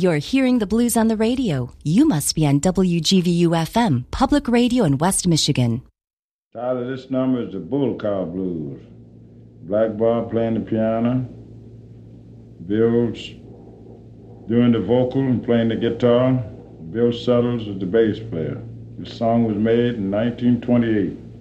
You're hearing the blues on the radio. You must be on WGVU-FM, public radio in West Michigan. Title of this number is the Bull Cow Blues. Black Bob playing the piano, Bill's doing the vocal and playing the guitar, Bill Suttles is the bass player. This song was made in 1928.